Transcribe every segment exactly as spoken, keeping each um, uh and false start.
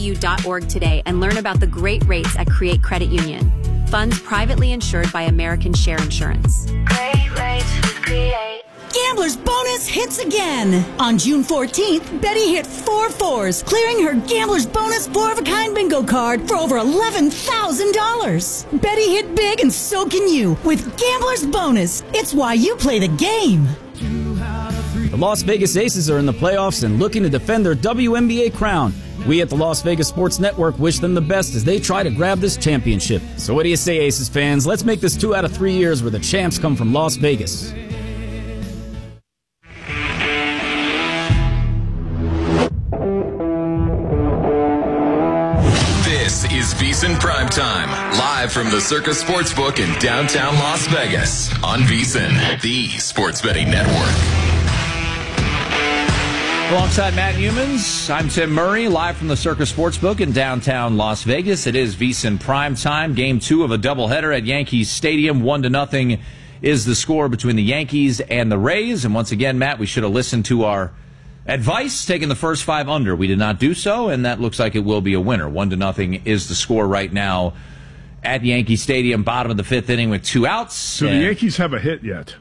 U dot org today and learn about the great rates at Create Credit Union. Funds privately insured by American Share Insurance. Great rates with Create. Gambler's Bonus hits again. On June fourteenth, Betty hit four fours, clearing her Gambler's Bonus four-of-a-kind bingo card for over eleven thousand dollars. Betty hit big and so can you with Gambler's Bonus. It's why you play the game. The Las Vegas Aces are in the playoffs and looking to defend their W N B A crown. We at the Las Vegas Sports Network wish them the best as they try to grab this championship. So what do you say, Aces fans? Let's make this two out of three years where the champs come from Las Vegas. This is VSiN Primetime, live from the Circus Sportsbook in downtown Las Vegas on VSiN, the sports betting network. Alongside Matt Humans, I'm Tim Murray, live from the Circus Sportsbook in downtown Las Vegas. It is VSiN Primetime, game two of a doubleheader at Yankees Stadium. One to nothing is the score between the Yankees and the Rays. And once again, Matt, we should have listened to our advice, taking the first five under. We did not do so, and that looks like it will be a winner. One to nothing is the score right now at Yankee Stadium, bottom of the fifth inning with two outs. Do the Yankees have a hit yet?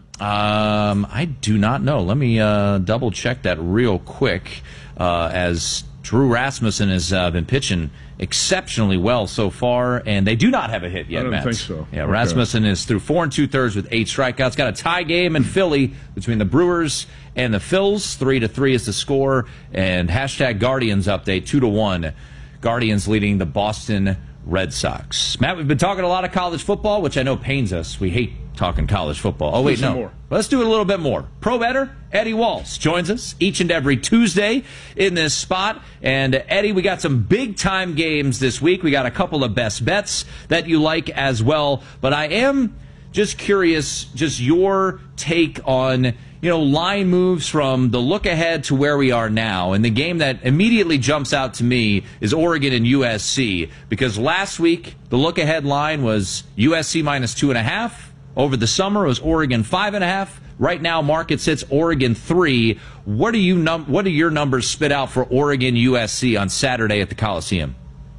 Um, I do not know. Let me uh, double check that real quick. Uh, as Drew Rasmussen has uh, been pitching exceptionally well so far, and they do not have a hit yet. I don't Matt. think so. Yeah, okay. Rasmussen Rasmussen is through four and two thirds with eight strikeouts. Got a tie game in Philly between the Brewers and the Phils. Three to three is the score. And hashtag Guardians update two to one. Guardians leading the Boston Red Sox. Matt, we've been talking a lot of college football, which I know pains us. We hate talking college football. Oh, wait, no. More. Let's do it a little bit more. Pro bettor Eddie Walls joins us each and every Tuesday in this spot. And, Eddie, we got some big-time games this week. We got a couple of best bets that you like as well. But I am just curious, just your take on, you know, line moves from the look ahead to where we are now. And the game that immediately jumps out to me is Oregon and U S C. Because last week, the look ahead line was U S C minus two and a half. Over the summer, it was Oregon five and a half. Right now, market sits Oregon three. What do you num- What do your numbers spit out for Oregon U S C on Saturday at the Coliseum?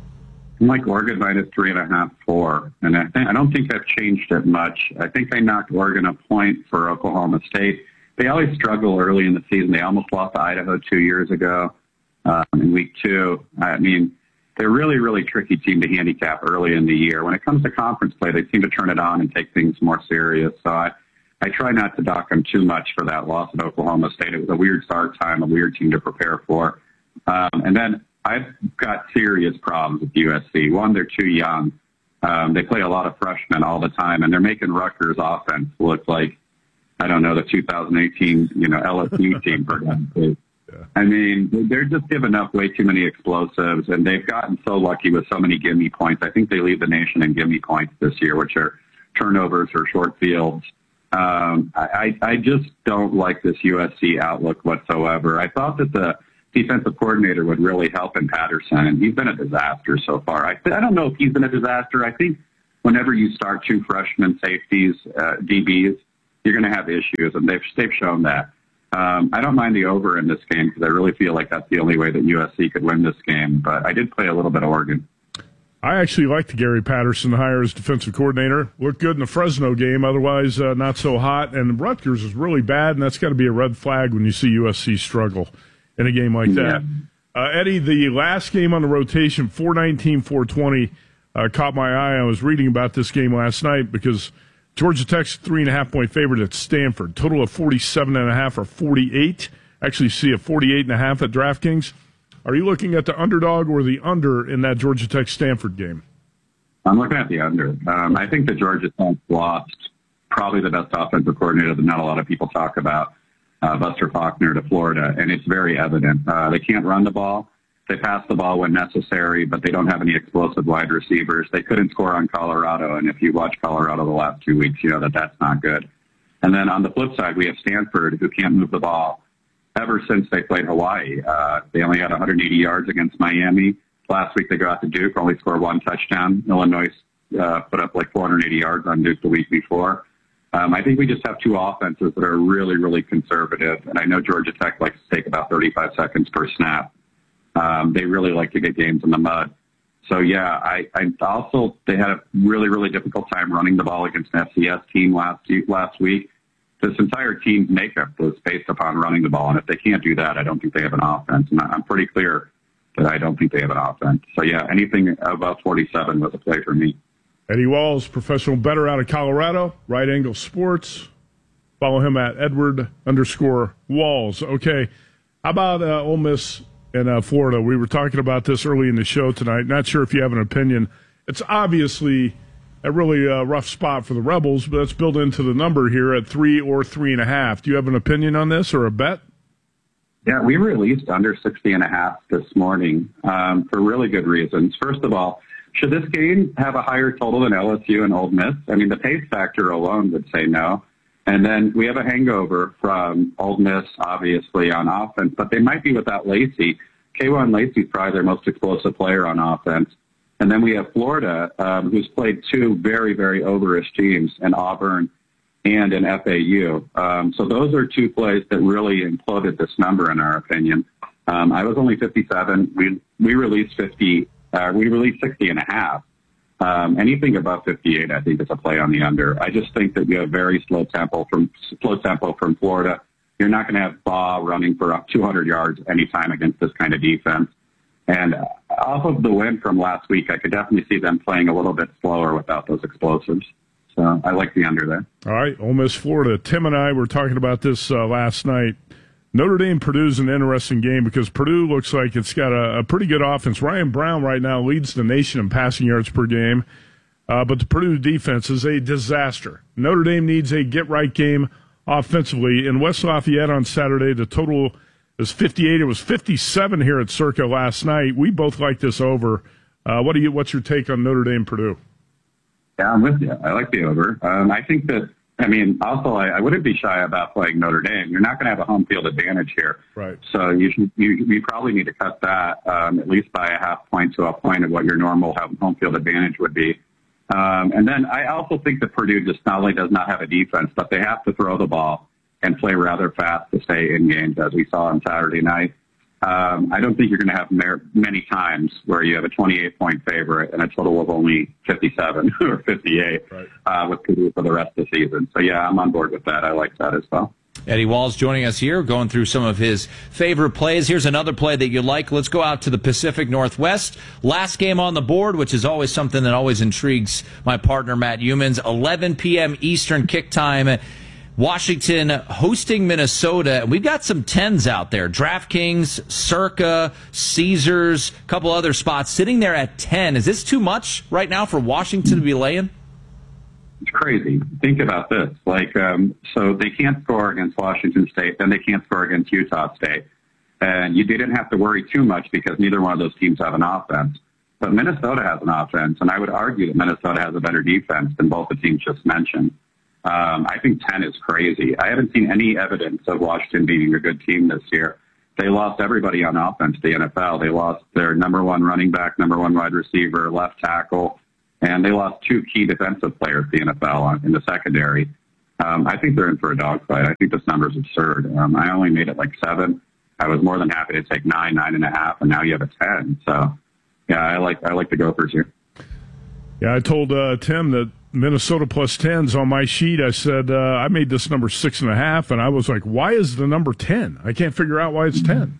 I'm like Oregon minus three and a half, four, and I, think, I don't think I've changed it much. I think I knocked Oregon a point for Oklahoma State. They always struggle early in the season. They almost lost to Idaho two years ago um, in week two. I mean, they're really, really tricky team to handicap early in the year. When it comes to conference play, they seem to turn it on and take things more serious. So I, I try not to dock them too much for that loss at Oklahoma State. It was a weird start time, a weird team to prepare for. Um, and then I've got serious problems with U S C. One, they're too young. Um, they play a lot of freshmen all the time, and they're making Rutgers offense look like, I don't know, the two thousand eighteen, you know, L S U team for them. Yeah. I mean, they're just giving up way too many explosives, and they've gotten so lucky with so many gimme points. I think they lead the nation in gimme points this year, which are turnovers or short fields. Um, I, I just don't like this U S C outlook whatsoever. I thought that the defensive coordinator would really help in Patterson, and he's been a disaster so far. I, I don't know if he's been a disaster. I think whenever you start two freshman safeties, uh, D Bs, you're going to have issues, and they've, they've shown that. Um, I don't mind the over in this game because I really feel like that's the only way that U S C could win this game, but I did play a little bit of Oregon. I actually liked Gary Patterson hire as defensive coordinator. Looked good in the Fresno game, otherwise uh, not so hot. And Rutgers is really bad, and that's got to be a red flag when you see U S C struggle in a game like that. Yeah. Uh, Eddie, the last game on the rotation, four nineteen, four twenty, uh, caught my eye. I was reading about this game last night because Georgia Tech's three and a half point favorite at Stanford. Total of forty-seven and a half or forty-eight. Actually see a forty-eight and a half at DraftKings. Are you looking at the underdog or the under in that Georgia Tech Stanford game? I'm looking at the under. Um, I think the Georgia Tech lost probably the best offensive coordinator that not a lot of people talk about, uh, Buster Faulkner to Florida, and it's very evident. Uh, they can't run the ball. They pass the ball when necessary, but they don't have any explosive wide receivers. They couldn't score on Colorado, and if you watch Colorado the last two weeks, you know that that's not good. And then on the flip side, we have Stanford, who can't move the ball ever since they played Hawaii. Uh, they only had one hundred eighty yards against Miami. Last week they go out to Duke, only scored one touchdown. Illinois uh, put up like four hundred eighty yards on Duke the week before. Um, I think we just have two offenses that are really, really conservative, and I know Georgia Tech likes to take about thirty-five seconds per snap. Um, they really like to get games in the mud. So, yeah, I, I also, they had a really, really difficult time running the ball against an F C S team last last week. This entire team's makeup was based upon running the ball, and if they can't do that, I don't think they have an offense. And I'm pretty clear that I don't think they have an offense. So, yeah, anything above forty-seven was a play for me. Eddie Walls, professional bettor out of Colorado, Right Angle Sports. Follow him at Edward underscore Walls. Okay, how about uh, Ole Miss and uh, Florida? We were talking about this early in the show tonight. Not sure if you have an opinion. It's obviously a really uh, rough spot for the Rebels, but it's built into the number here at three or three and a half. Do you have an opinion on this or a bet? Yeah, we released under sixty and a half this morning um, for really good reasons. First of all, should this game have a higher total than L S U and Ole Miss? I mean, the pace factor alone would say no. And then we have a hangover from Ole Miss, obviously, on offense, but they might be without Lacey. K'Wan Lacey's probably their most explosive player on offense. And then we have Florida, um, who's played two very, very overish teams in Auburn and in F A U. Um, so those are two plays that really imploded this number, in our opinion. Um, I was only fifty-seven. We we released fifty. Uh, we released sixty and a half. Um, anything above fifty-eight, I think, is a play on the under. I just think that you have very slow tempo from slow tempo from Florida. You're not going to have Baugh running for up two hundred yards anytime against this kind of defense. And off of the win from last week, I could definitely see them playing a little bit slower without those explosives. So I like the under there. All right, Ole Miss, Florida. Tim and I were talking about this uh, last night. Notre Dame, Purdue's an interesting game because Purdue looks like it's got a, a pretty good offense. Ryan Brown right now leads the nation in passing yards per game, uh, but the Purdue defense is a disaster. Notre Dame needs a get-right game offensively. In West Lafayette on Saturday, the total is fifty-eight. It was fifty-seven here at Circa last night. We both like this over. Uh, what do you? What's your take on Notre Dame, Purdue? Yeah, I'm with you. I like the over. Um, I think that, I mean, also, I, I wouldn't be shy about playing Notre Dame. You're not going to have a home field advantage here. Right. So you should, you, you probably need to cut that um, at least by a half point to a point of what your normal home field advantage would be. Um, and then I also think that Purdue just not only does not have a defense, but they have to throw the ball and play rather fast to stay in games, as we saw on Saturday night. Um, I don't think you're going to have mer- many times where you have a twenty-eight point favorite and a total of only fifty-seven or fifty-eight right. uh, with Purdue for the rest of the season. So, yeah, I'm on board with that. I like that as well. Eddie Walls joining us here, going through some of his favorite plays. Here's another play that you like. Let's go out to the Pacific Northwest. Last game on the board, which is always something that always intrigues my partner, Matt Youmans. eleven p.m. Eastern kick time. Washington hosting Minnesota. We've got some tens out there. DraftKings, Circa, Caesars, a couple other spots sitting there at ten. Is this too much right now for Washington to be laying? It's crazy. Think about this. Like, um, so they can't score against Washington State, then they can't score against Utah State. And you didn't have to worry too much because neither one of those teams have an offense. But Minnesota has an offense, and I would argue that Minnesota has a better defense than both the teams just mentioned. Um, I think ten is crazy. I haven't seen any evidence of Washington being a good team this year. They lost everybody on offense to the N F L. They lost their number one running back, number one wide receiver, left tackle, and they lost two key defensive players to the N F L in the secondary. Um, I think they're in for a dogfight. I think this number is absurd. Um, I only made it like seven. I was more than happy to take nine, nine and a half, and now you have a ten. So, yeah, I like I like the Gophers here. Yeah, I told uh, Tim that Minnesota plus tens on my sheet. I said uh, I made this number six and a half, and I was like, "Why is the number ten? I can't figure out why it's ten."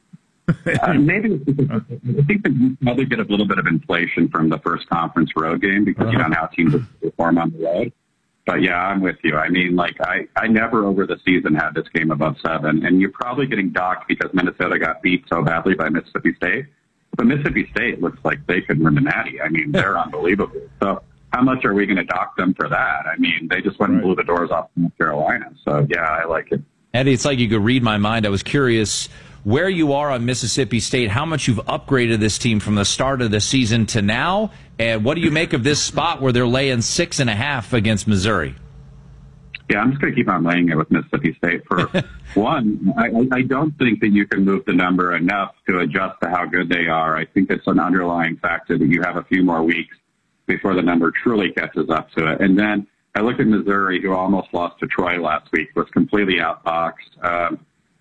uh, maybe I think they probably get a little bit of inflation from the first conference road game because uh-huh. you don't know how teams perform on the road. But yeah, I'm with you. I mean, like I, I never over the season had this game above seven, and you're probably getting docked because Minnesota got beat so badly by Mississippi State. But Mississippi State looks like they could win the Natty. I mean, they're unbelievable. So how much are we going to dock them for that? I mean, they just went and blew the doors off North Carolina. So, yeah, I like it. Eddie, it's like you could read my mind. I was curious where you are on Mississippi State, how much you've upgraded this team from the start of the season to now, and what do you make of this spot where they're laying six and a half against Missouri? Yeah, I'm just going to keep on laying it with Mississippi State. For one, I, I don't think that you can move the number enough to adjust to how good they are. I think it's an underlying factor that you have a few more weeks before the number truly catches up to it. And then I look at Missouri, who almost lost to Troy last week, was completely outboxed. Um,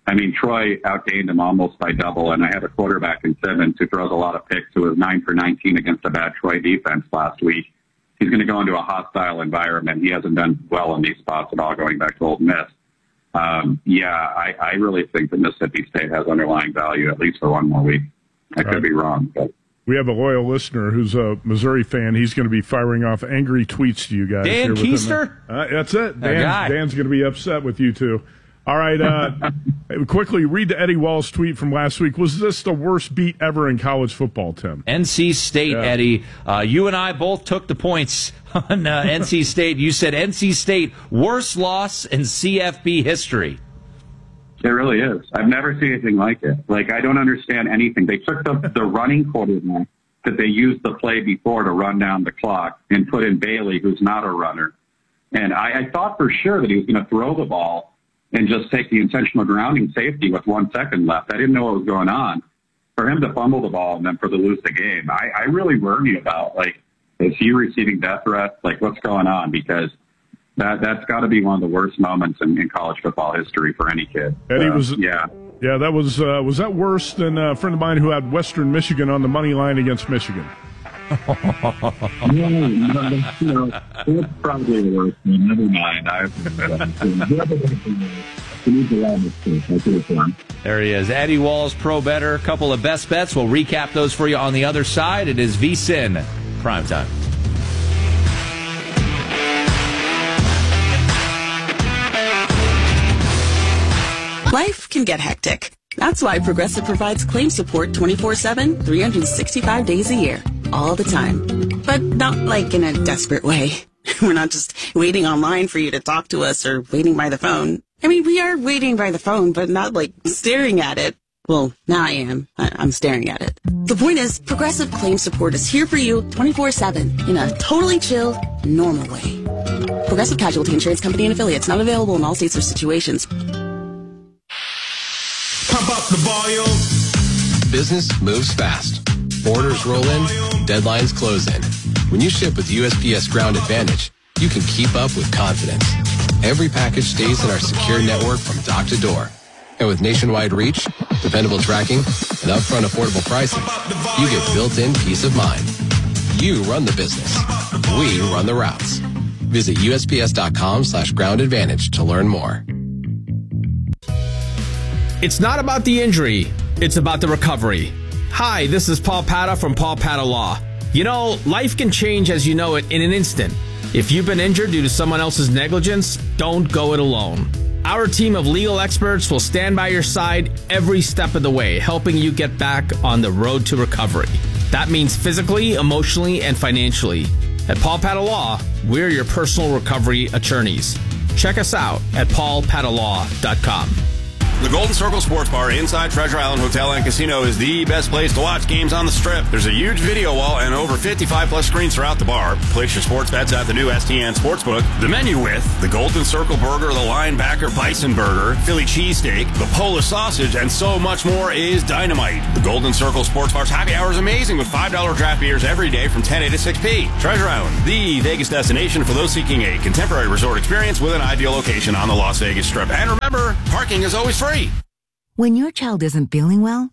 I mean, Troy outgained him almost by double, and I had a quarterback in Simmons who throws a lot of picks, who was nine for nineteen against a bad Troy defense last week. He's going to go into a hostile environment. He hasn't done well in these spots at all, going back to Old Miss. Um, yeah, I, I really think that Mississippi State has underlying value, at least for one more week. I could right. be wrong, but. We have a loyal listener who's a Missouri fan. He's going to be firing off angry tweets to you guys. Dan Keister? Uh, that's it. Dan, Dan's going to be upset with you, too. All right. Uh, quickly, read the Eddie Walls tweet from last week. Was this the worst beat ever in college football, Tim? N C State, yeah. Eddie. Uh, you and I both took the points on uh, N C State. You said N C State, worst loss in C F B history. It really is. I've never seen anything like it. Like, I don't understand anything. They took the, the running quarterback that they used the play before to run down the clock and put in Bailey, who's not a runner. And I, I thought for sure that he was going to throw the ball and just take the intentional grounding safety with one second left. I didn't know what was going on. For him to fumble the ball and then for the lose the game, I, I really worry about, like, is he receiving death threats? Like, what's going on? Because That, that's got to be one of the worst moments in, in college football history for any kid. Eddie uh, was, yeah. Yeah, that was, uh, was that worse than a friend of mine who had Western Michigan on the money line against Michigan? yeah, you know, it's probably the worst. Never mind. I've, there he is. Eddie Walls, Pro Better. A couple of best bets. We'll recap those for you on the other side. It is VSiN Primetime. Life can get hectic. That's why Progressive provides claim support twenty-four seven, three hundred sixty-five days a year, all the time. But not like in a desperate way. We're not just waiting online for you to talk to us or waiting by the phone. I mean, we are waiting by the phone, but not like staring at it. Well, now I am. I- I'm staring at it. The point is, Progressive claim support is here for you twenty-four seven in a totally chill, normal way. Progressive Casualty Insurance Company and Affiliates, not available in all states or situations. Pump up the volume. Business moves fast. Orders roll in, deadlines close in. When you ship with U S P S Ground Advantage, you can keep up with confidence. Every package stays in our secure network from dock to door. And with nationwide reach, dependable tracking, and upfront affordable pricing, you get built-in peace of mind. You run the business. We run the routes. Visit U S P S dot com slash ground advantage to learn more. It's not about the injury, it's about the recovery. Hi, this is Paul Pata from Paul Pata Law. You know, life can change as you know it in an instant. If you've been injured due to someone else's negligence, don't go it alone. Our team of legal experts will stand by your side every step of the way, helping you get back on the road to recovery. That means physically, emotionally, and financially. At Paul Pata Law, we're your personal recovery attorneys. Check us out at paul pata law dot com. The Golden Circle Sports Bar inside Treasure Island Hotel and Casino is the best place to watch games on the Strip. There's a huge video wall and over fifty-five plus screens throughout the bar. Place your sports bets at the new S T N Sportsbook. The menu with the Golden Circle Burger, the Linebacker Bison Burger, Philly Cheesesteak, the Polish Sausage, and so much more is dynamite. The Golden Circle Sports Bar's happy hour is amazing with five dollar draft beers every day from ten a to six p. Treasure Island, the Vegas destination for those seeking a contemporary resort experience with an ideal location on the Las Vegas Strip. And remember, parking is always free. When your child isn't feeling well,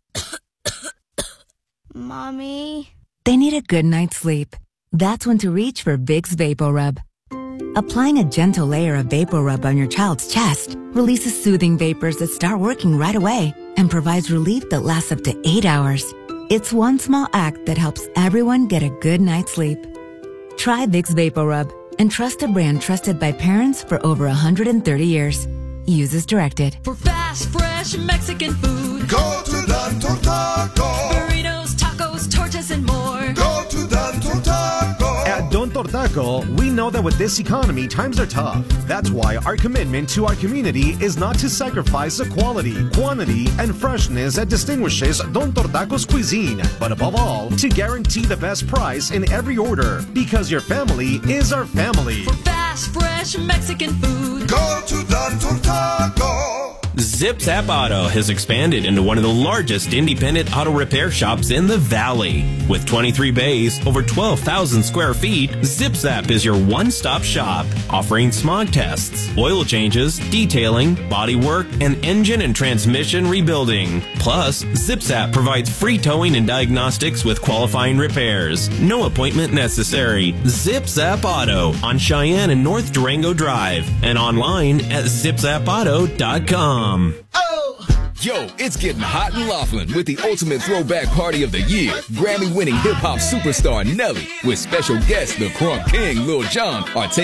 Mommy, they need a good night's sleep. That's when to reach for Vicks VapoRub. Applying a gentle layer of VapoRub on your child's chest releases soothing vapors that start working right away and provides relief that lasts up to eight hours. It's one small act that helps everyone get a good night's sleep. Try Vicks VapoRub and trust a brand trusted by parents for over one hundred thirty years. Use as directed. For fast, fresh Mexican food, go to Don Tortaco. Burritos, tacos, tortas, and more. Go to Don Tortaco. At Don Tortaco, we know that with this economy, times are tough. That's why our commitment to our community is not to sacrifice the quality, quantity, and freshness that distinguishes Don Tortaco's cuisine, but above all, to guarantee the best price in every order, because your family is our family. For fast, fresh Mexican food, go to Don Tortaco. Zip Zap Auto has expanded into one of the largest independent auto repair shops in the Valley. With twenty-three bays, over twelve thousand square feet, Zip Zap is your one-stop shop, offering smog tests, oil changes, detailing, body work, and engine and transmission rebuilding. Plus, Zip Zap provides free towing and diagnostics with qualifying repairs. No appointment necessary. Zip Zap Auto on Cheyenne and North Durango Drive and online at zip zap auto dot com. Yo, it's getting hot in Laughlin with the ultimate throwback party of the year. Grammy-winning hip-hop superstar Nelly with special guests the Crunk King, Lil Jon, are taking